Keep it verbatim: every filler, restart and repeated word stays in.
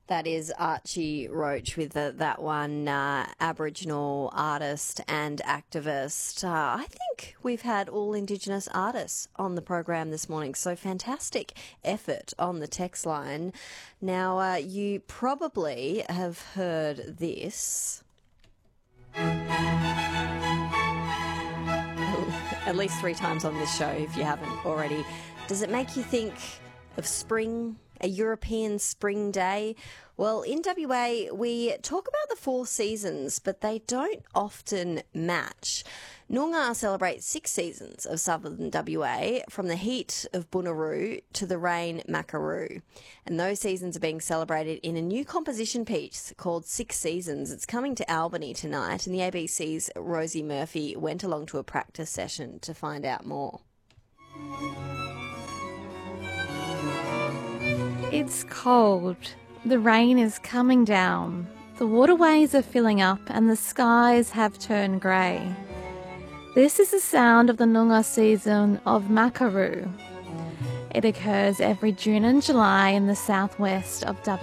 That is Archie Roach with the, that one, uh, Aboriginal artist and activist. Uh, I think we've had all Indigenous artists on the program this morning, so fantastic effort on the text line. Now, uh, you probably have heard this at least three times on this show if you haven't already. Does it make you think of spring? A European spring day? Well, in W A, we talk about the four seasons, but they don't often match. Noongar celebrates six seasons of southern W A, from the heat of Bunuroo to the rain Makaroo. And those seasons are being celebrated in a new composition piece called Six Seasons. It's coming to Albany tonight, and the A B C's Rosie Murphy went along to a practice session to find out more. It's cold. The rain is coming down. The waterways are filling up and the skies have turned grey. This is the sound of the Noongar season of Makaroo. It occurs every June and July in the southwest of W A.